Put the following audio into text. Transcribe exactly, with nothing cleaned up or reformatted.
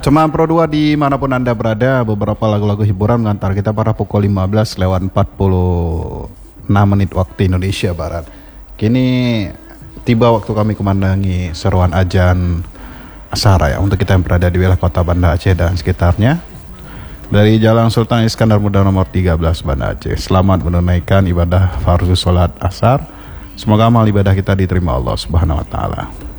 Cuma Pro dua dimanapun Anda berada, beberapa lagu-lagu hiburan mengantar kita pada pukul lima belas lewat empat puluh enam menit waktu Indonesia Barat. Kini tiba waktu kami kumandangi seruan ajan Asar ya, untuk kita yang berada di wilayah kota Banda Aceh dan sekitarnya. Dari Jalan Sultan Iskandar Muda nomor tiga belas Banda Aceh. Selamat menunaikan ibadah fardhu salat Asar. Semoga amal ibadah kita diterima Allah Subhanahu wa taala.